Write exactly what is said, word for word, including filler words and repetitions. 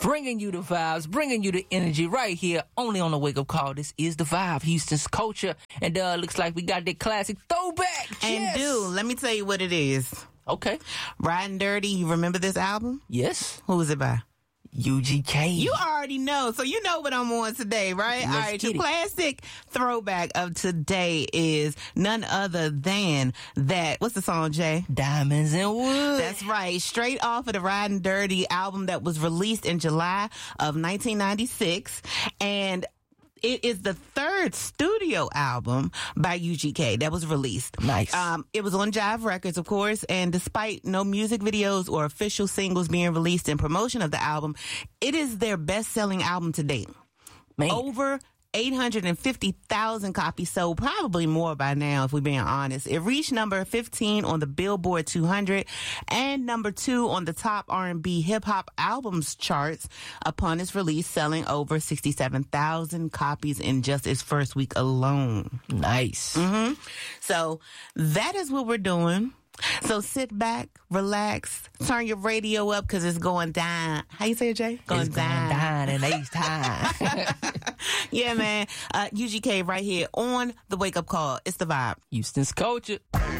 bringing you the vibes, bringing you the energy right here, only on the Wake Up Call. This is The Vibe, Houston's culture. And uh, looks like we got that classic throwback. And yes. dude, let me tell you what it is. Okay. Riding Dirty, you remember this album? Yes. Who was it by? U G K. You already know, so you know what I'm on today, right? Let's All right, get the it. classic throwback of today is none other than that. What's the song, Jay? Diamonds and Wood. That's right. Straight off of the Riding Dirty album that was released in July of nineteen ninety-six. And it is the third studio album by U G K that was released. Nice. Um, it was on Jive Records, of course, and despite no music videos or official singles being released in promotion of the album, it is their best-selling album to date. Man. Over eight hundred fifty thousand copies sold, probably more by now if we're being honest. It reached number fifteen on the Billboard two hundred and number two on the top R and B hip-hop albums charts upon its release, selling over sixty-seven thousand copies in just its first week alone. Nice. Mm-hmm. So that is what we're doing. So sit back, relax, turn your radio up because it's going down. How you say it, Jay? Going it's down. going down in Ace time. Yeah, man. Uh, U G K right here on the Wake Up Call. It's The Vibe. Houston's culture.